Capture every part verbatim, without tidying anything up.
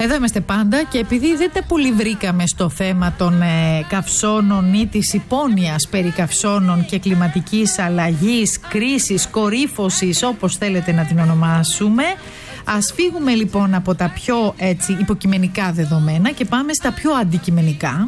Εδώ είμαστε πάντα και επειδή δεν τα πολύ βρήκαμε στο θέμα των ε, καυσώνων ή της υπόνοιας περί καυσώνων και κλιματικής αλλαγής, κρίσης, κορύφωσης, όπως θέλετε να την ονομάσουμε, ας φύγουμε λοιπόν από τα πιο έτσι υποκειμενικά δεδομένα και πάμε στα πιο αντικειμενικά,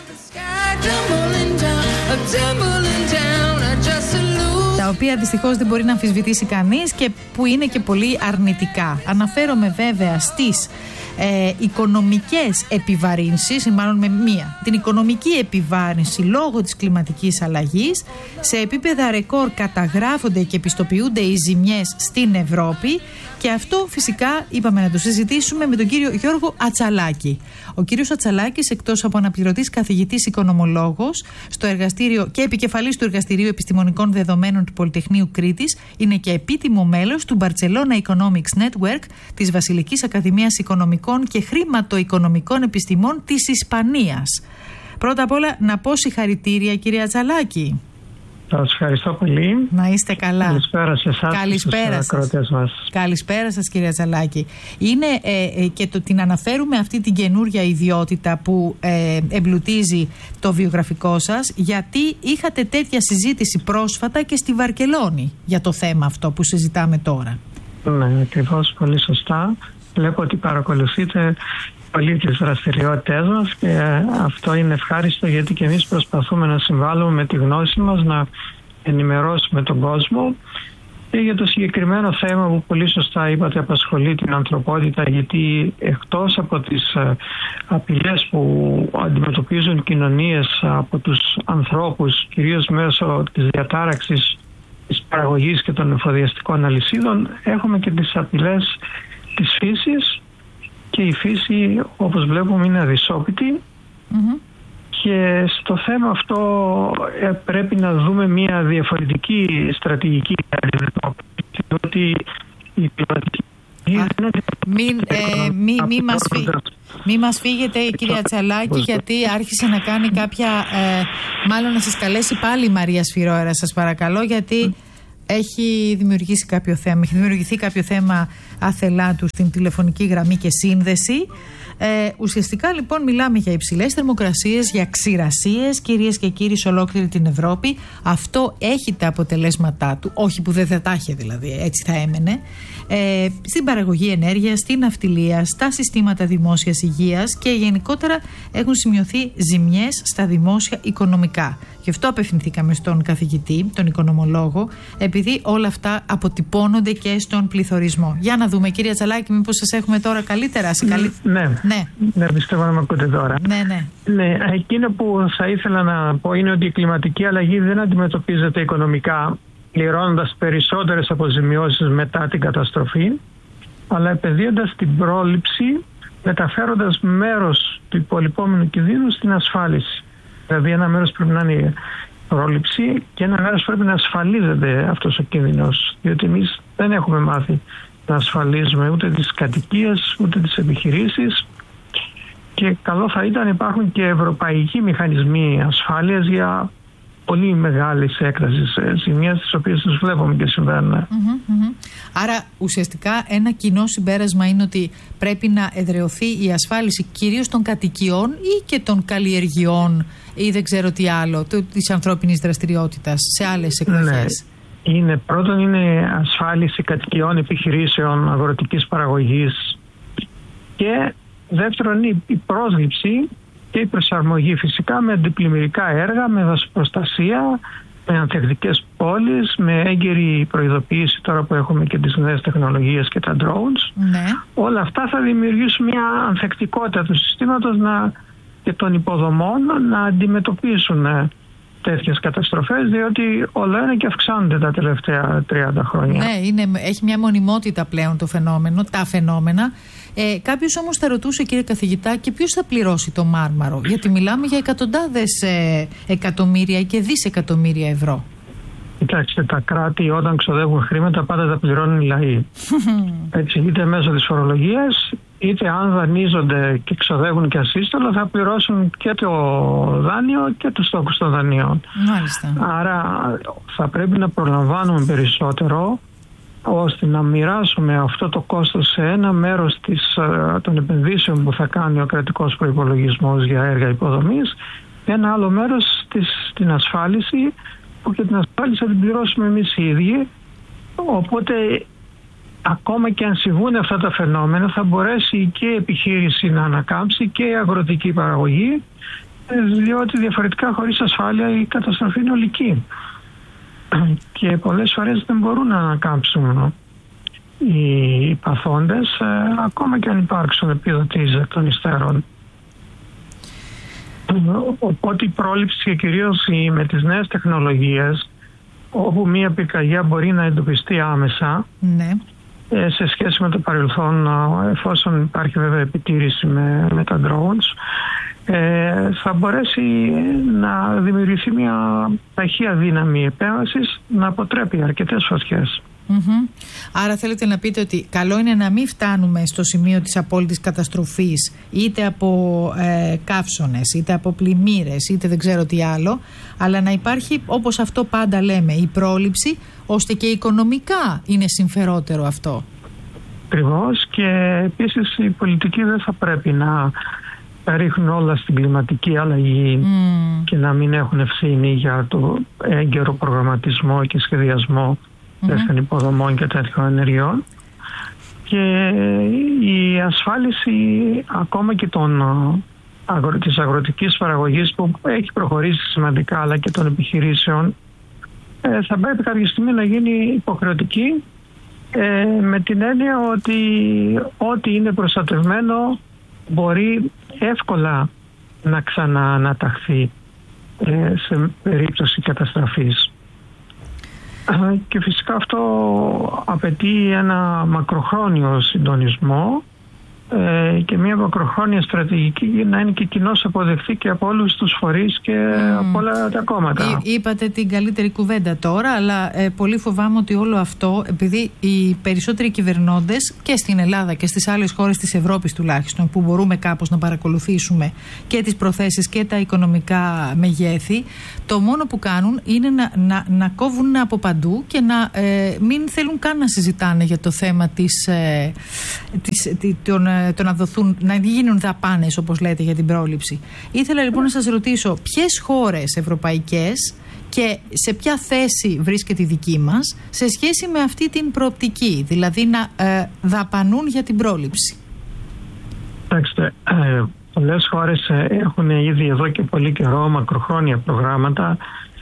τα οποία δυστυχώς δεν μπορεί να αμφισβητήσει κανείς και που είναι και πολύ αρνητικά. Αναφέρομαι βέβαια στις ε, οικονομικές επιβαρύνσεις, ή μάλλον με μία, την οικονομική επιβάρυνση λόγω της κλιματικής αλλαγής. Σε επίπεδα ρεκόρ καταγράφονται και επιστοποιούνται οι ζημιές στην Ευρώπη και αυτό φυσικά είπαμε να το συζητήσουμε με τον κύριο Γιώργο Ατσαλάκη. Ο κύριος Ατσαλάκης, εκτός από αναπληρωτής καθηγητής οικονομολόγος στο εργαστήριο και επικεφαλής του Εργαστηρίου Επιστημονικών Δεδομένων του Πολυτεχνείου Κρήτης, είναι και επίτιμο μέλος του Barcelona Economics Network της Βασιλικής Ακαδημίας Οικονομικών και Χρηματοοικονομικών Επιστημών της Ισπανίας. Πρώτα απ' όλα να πω συγχαρητήρια, κύριε Ατσαλάκη. Σας ευχαριστώ πολύ. Να είστε καλά. Καλησπέρα σε εσάς και στους ακροατές μας. Καλησπέρα σας, κύριε Ατσαλάκη. Είναι ε, ε, και το την αναφέρουμε αυτή την καινούρια ιδιότητα που ε, εμπλουτίζει το βιογραφικό σας, γιατί είχατε τέτοια συζήτηση πρόσφατα και στη Βαρκελόνη για το θέμα αυτό που συζητάμε τώρα. Ναι, ακριβώς, πολύ σωστά. Βλέπω ότι παρακολουθείτε πολύ τις δραστηριότητες μας και αυτό είναι ευχάριστο, γιατί και εμείς προσπαθούμε να συμβάλλουμε με τη γνώση μας, να ενημερώσουμε τον κόσμο και για το συγκεκριμένο θέμα που πολύ σωστά είπατε απασχολεί την ανθρωπότητα, γιατί εκτός από τις απειλές που αντιμετωπίζουν κοινωνίες από τους ανθρώπους, κυρίως μέσω της διατάραξης της παραγωγής και των εφοδιαστικών αλυσίδων, έχουμε και τις απειλές της φύσης. Και η φύση, όπως βλέπουμε, είναι αδυσόπιτη. Mm-hmm. Και στο θέμα αυτό ε, πρέπει να δούμε μια διαφορετική στρατηγική αντιμετώπιση, διότι η κλιματική Μην, ε, μη, μη, μας φύ, μη μας φύγετε, κύριε Ατσαλάκη, γιατί άρχισε να κάνει κάποια ε, μάλλον να σας καλέσει πάλι η Μαρία Σφυρόερα, σας παρακαλώ, γιατί έχει δημιουργήσει κάποιο θέμα, έχει δημιουργηθεί κάποιο θέμα άθελά του στην τηλεφωνική γραμμή και σύνδεση. Ε, ουσιαστικά λοιπόν μιλάμε για υψηλές θερμοκρασίες, για ξηρασίες, κυρίες και κύριοι, σε ολόκληρη την Ευρώπη. Αυτό έχει τα αποτελέσματά του, όχι που δεν θα τα είχε δηλαδή, έτσι θα έμενε, ε, στην παραγωγή ενέργειας, στην ναυτιλία, στα συστήματα δημόσιας υγείας και γενικότερα έχουν σημειωθεί ζημιές στα δημόσια οικονομικά. Γι' αυτό απευθυνθήκαμε στον καθηγητή, τον οικονομολόγο, επειδή όλα αυτά αποτυπώνονται και στον πληθωρισμό. Για να δούμε, κύριε Ατσαλάκη, μήπως σας έχουμε τώρα καλύτερα. Σε καλή... Ναι, ναι, ναι, πιστεύω να με ακούτε τώρα. Ναι, ναι. Ναι, εκείνο που θα ήθελα να πω είναι ότι η κλιματική αλλαγή δεν αντιμετωπίζεται οικονομικά, πληρώνοντας περισσότερες αποζημιώσεις μετά την καταστροφή, αλλά επενδύοντας την πρόληψη, μεταφέροντας μέρος του υπολοιπόμενου κινδύνου στην ασφάλιση. Δηλαδή ένα μέρος πρέπει να είναι πρόληψη και ένα μέρος πρέπει να ασφαλίζεται αυτός ο κίνδυνος, διότι εμείς δεν έχουμε μάθει να ασφαλίζουμε ούτε τις κατοικίες ούτε τις επιχειρήσεις, και καλό θα ήταν να υπάρχουν και ευρωπαϊκοί μηχανισμοί ασφάλειας για πολύ μεγάλες έκτασης ζημιές, τις οποίες τις βλέπουμε και συμβαίνουν. Mm-hmm, mm-hmm. Άρα ουσιαστικά ένα κοινό συμπέρασμα είναι ότι πρέπει να εδραιωθεί η ασφάλιση κυρίως των κατοικιών ή και των καλλιεργειών ή δεν ξέρω τι άλλο, της ανθρώπινης δραστηριότητας σε άλλες εκδοχές. Ναι. Είναι, πρώτον είναι ασφάλιση κατοικιών, επιχειρήσεων, αγροτικής παραγωγής, και δεύτερον είναι η πρόσληψη και η προσαρμογή φυσικά με αντιπλημμυρικά έργα, με δασοπροστασία, με ανθεκτικές πόλεις, με έγκαιρη προειδοποίηση τώρα που έχουμε και τις νέες τεχνολογίες και τα drones. Ναι. Όλα αυτά θα δημιουργήσουν μια ανθεκτικότητα του συστήματος να, και των υποδομών να αντιμετωπίσουν τέτοιες καταστροφές, διότι όλα είναι και αυξάνονται τα τελευταία τριάντα χρόνια. Ναι, είναι, έχει μια μονιμότητα πλέον το φαινόμενο, τα φαινόμενα. Ε, κάποιος όμως θα ρωτούσε, κύριε καθηγητά, και ποιος θα πληρώσει το Μάρμαρο, γιατί μιλάμε για εκατοντάδες ε, εκατομμύρια και δισεκατομμύρια ευρώ. Κοιτάξτε, τα κράτη όταν ξοδεύουν χρήματα πάντα τα πληρώνουν οι λαοί. Έτσι, είτε μέσω της φορολογίας, είτε αν δανείζονται και ξοδεύουν και ασύστολα, θα πληρώσουν και το δάνειο και τους στόχους των δανείων. Μάλιστα. Άρα θα πρέπει να προλαμβάνουμε περισσότερο ώστε να μοιράσουμε αυτό το κόστος σε ένα μέρος της, των επενδύσεων που θα κάνει ο κρατικός προϋπολογισμός για έργα υποδομής, ένα άλλο μέρος της, την ασφάλιση, που και την ασφάλιση θα την πληρώσουμε εμείς οι ίδιοι. Οπότε ακόμα και αν συμβούν αυτά τα φαινόμενα, θα μπορέσει και η επιχείρηση να ανακάμψει και η αγροτική παραγωγή, διότι διαφορετικά χωρίς ασφάλεια η καταστροφή είναι ολική. Και πολλές φορές δεν μπορούν να ανακάμψουν οι παθόντες, ακόμα και αν υπάρξουν επιδοτήσεις εκ των υστέρων. Οπότε η πρόληψη, και κυρίως με τις νέες τεχνολογίες, όπου μία πυρκαγιά μπορεί να εντοπιστεί άμεσα, ναι, σε σχέση με το παρελθόν, εφόσον υπάρχει βέβαια επιτήρηση με, με τα drones, ε, θα μπορέσει να δημιουργηθεί μια ταχεία δύναμη επέμβασης να αποτρέπει αρκετές φωτιές. Mm-hmm. Άρα θέλετε να πείτε ότι καλό είναι να μην φτάνουμε στο σημείο της απόλυτης καταστροφής, είτε από ε, καύσωνες, είτε από πλημμύρες, είτε δεν ξέρω τι άλλο, αλλά να υπάρχει, όπως αυτό πάντα λέμε, η πρόληψη, ώστε και οικονομικά είναι συμφερότερο αυτό. Ακριβώς, και επίσης οι πολιτικοί δεν θα πρέπει να ρίχνουν όλα στην κλιματική αλλαγή mm. και να μην έχουν ευθύνη για το έγκαιρο προγραμματισμό και σχεδιασμό τέτοιων mm-hmm. υποδομών και τέτοιων ενεργειών. Και η ασφάλιση ακόμα και των, αγρο, της αγροτικής παραγωγής, που έχει προχωρήσει σημαντικά, αλλά και των επιχειρήσεων, ε, θα πρέπει κάποια στιγμή να γίνει υποχρεωτική, ε, με την έννοια ότι ό,τι είναι προστατευμένο μπορεί εύκολα να ξανααναταχθεί ε, σε περίπτωση καταστροφής. Και φυσικά αυτό απαιτεί ένα μακροχρόνιο συντονισμό ε, και μια μακροχρόνια στρατηγική για να είναι και κοινώς αποδεχτή και από όλους τους φορείς και mm. από όλα τα κόμματα. Εί, είπατε την καλύτερη κουβέντα τώρα, αλλά ε, πολύ φοβάμαι ότι όλο αυτό, επειδή οι περισσότεροι κυβερνώντες και στην Ελλάδα και στις άλλες χώρες της Ευρώπης τουλάχιστον, που μπορούμε κάπως να παρακολουθήσουμε και τις προθέσεις και τα οικονομικά μεγέθη, το μόνο που κάνουν είναι να, να, να κόβουν από παντού και να ε, μην θέλουν καν να συζητάνε για το θέμα της, ε, της, των, το να δοθούν, να γίνουν δαπάνες, όπως λέτε, για την πρόληψη. Ήθελα λοιπόν να σας ρωτήσω ποιες χώρες ευρωπαϊκές και σε ποια θέση βρίσκεται η δική μας σε σχέση με αυτή την προοπτική, δηλαδή να ε, δαπανούν για την πρόληψη. Κοιτάξτε, ε, πολλές χώρες έχουν ήδη εδώ και πολύ καιρό μακροχρόνια προγράμματα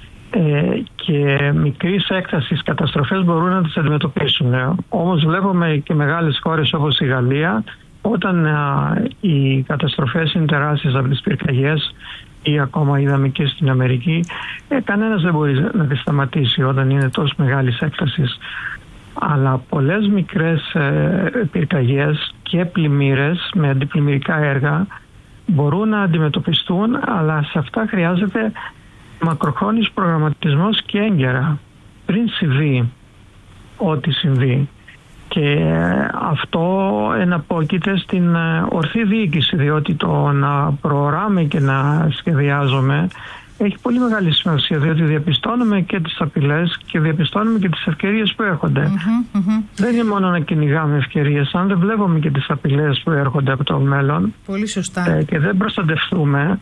ε, και μικρής έκτασης καταστροφές μπορούν να τις αντιμετωπίσουν. Ε, όμως βλέπουμε και μεγάλες χώρες όπως η Γαλλία, όταν α, οι καταστροφές είναι τεράστιες από τις πυρκαγιές, ή ακόμα είδαμε και στην Αμερική, ε, κανένας δεν μπορεί να τη σταματήσει όταν είναι τόσο μεγάλης έκτασης. Αλλά πολλές μικρές ε, πυρκαγιές και πλημμύρες με αντιπλημμυρικά έργα μπορούν να αντιμετωπιστούν, αλλά σε αυτά χρειάζεται μακροχρόνιος προγραμματισμός και έγκαιρα, πριν συμβεί ό,τι συμβεί. Και αυτό εναπόκειται στην ορθή διοίκηση, διότι το να προοράμε και να σχεδιάζουμε έχει πολύ μεγάλη σημασία, διότι διαπιστώνουμε και τις απειλές και διαπιστώνουμε και τις ευκαιρίες που έρχονται. Mm-hmm, mm-hmm. Δεν είναι μόνο να κυνηγάμε ευκαιρίες, αν δεν βλέπουμε και τις απειλές που έρχονται από το μέλλον. Πολύ σωστά. Ε, και δεν προστατευτούμε,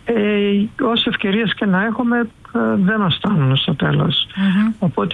ε, όσες ευκαιρίες και να έχουμε ε, δεν μας φτάνουν στο τέλος. Mm-hmm. Οπότε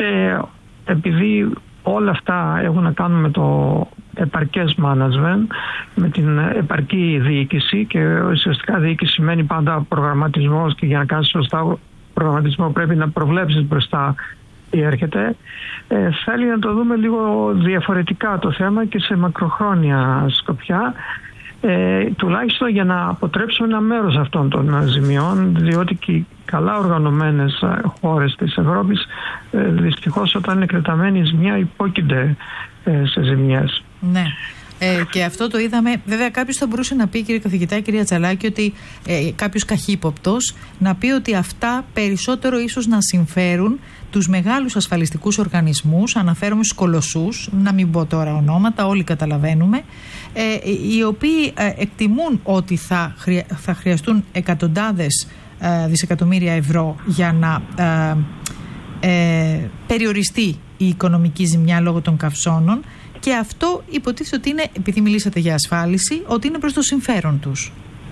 επειδή όλα αυτά έχουν να κάνουν με το επαρκές management, με την επαρκή διοίκηση, και ουσιαστικά διοίκηση σημαίνει πάντα προγραμματισμός, και για να κάνεις σωστά προγραμματισμό πρέπει να προβλέψεις μπροστά τι έρχεται. Ε, θέλει να το δούμε λίγο διαφορετικά το θέμα και σε μακροχρόνια σκοπιά, ε, τουλάχιστον για να αποτρέψουμε ένα μέρος αυτών των ζημιών, διότι και οι καλά οργανωμένες χώρες της Ευρώπης ε, δυστυχώς όταν είναι εκτεταμένη η ζημιά υπόκεινται ε, σε ζημιές. Ναι. Ε, και αυτό το είδαμε. Βέβαια, κάποιος θα μπορούσε να πει, κύριε καθηγητά, κυρία Τσαλάκη, ότι ε, κάποιος καχύποπτος να πει ότι αυτά περισσότερο ίσως να συμφέρουν τους μεγάλους ασφαλιστικούς οργανισμούς, αναφέρομαι στους κολοσσούς, να μην πω τώρα ονόματα, όλοι καταλαβαίνουμε, ε, οι οποίοι ε, εκτιμούν ότι θα, χρεια, θα χρειαστούν εκατοντάδες ε, δισεκατομμύρια ευρώ για να ε, ε, περιοριστεί η οικονομική ζημιά λόγω των καυσώνων, και αυτό υποτίθεται ότι είναι, επειδή μιλήσατε για ασφάλιση, ότι είναι προς το συμφέρον τους.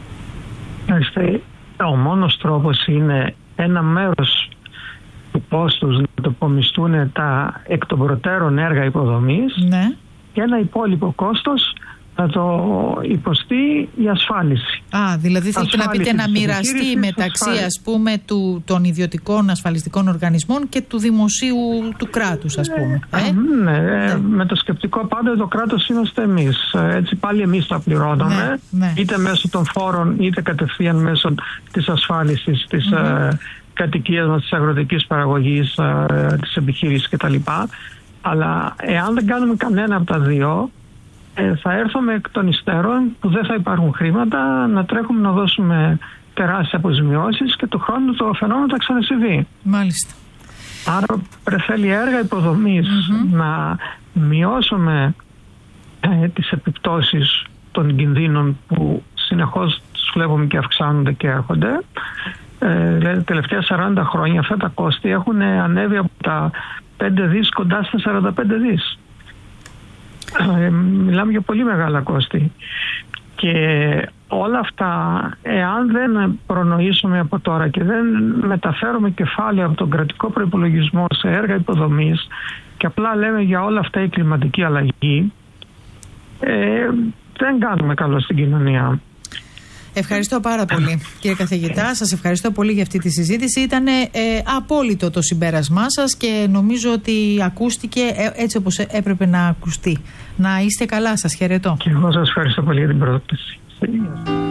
Ο μόνος τρόπος είναι ένα μέρος του κόστους να το απομισθούν τα εκ των προτέρων έργα υποδομής, ναι, και ένα υπόλοιπο κόστος να το υποστεί η ασφάλιση. Α, δηλαδή θέλετε να πείτε να μοιραστεί μεταξύ, ας πούμε, του, των ιδιωτικών ασφαλιστικών οργανισμών και του δημοσίου, του κράτους, ας πούμε. Ε? Ναι, ναι, με το σκεπτικό πάντα το κράτος είμαστε εμείς. Έτσι πάλι εμείς τα πληρώνουμε, ναι, ναι, είτε μέσω των φόρων είτε κατευθείαν μέσω της ασφάλισης της mm-hmm. ε, κατοικίας μας, της αγροτικής παραγωγής, ε, της επιχείρησης κτλ. Αλλά εάν δεν κάνουμε κανένα από τα δύο, Ε, θα έρθουμε εκ των υστέρων που δεν θα υπάρχουν χρήματα, να τρέχουμε να δώσουμε τεράστιες αποζημιώσεις και του χρόνου το φαινόμενο θα ξανασυμβεί. Μάλιστα. Άρα θέλει έργα υποδομής mm-hmm. να μειώσουμε ε, τις επιπτώσεις των κινδύνων που συνεχώς τους βλέπουμε και αυξάνονται και έρχονται. Ε, δηλαδή τα τελευταία σαράντα χρόνια αυτά τα κόστη έχουν ανέβει από τα πέντε δις κοντά στα σαράντα πέντε δις. Ε, μιλάμε για πολύ μεγάλα κόστη, και όλα αυτά, εάν δεν προνοήσουμε από τώρα και δεν μεταφέρουμε κεφάλαια από τον κρατικό προϋπολογισμό σε έργα υποδομής και απλά λέμε για όλα αυτά η κλιματική αλλαγή, ε, δεν κάνουμε καλό στην κοινωνία. Ευχαριστώ πάρα πολύ, κύριε καθηγητά. Σας ευχαριστώ πολύ για αυτή τη συζήτηση. Ήταν ε, απόλυτο το συμπέρασμά σας και νομίζω ότι ακούστηκε έτσι όπως έπρεπε να ακουστεί. Να είστε καλά, σας χαιρετώ. Και εγώ σας ευχαριστώ πολύ για την πρόσκληση.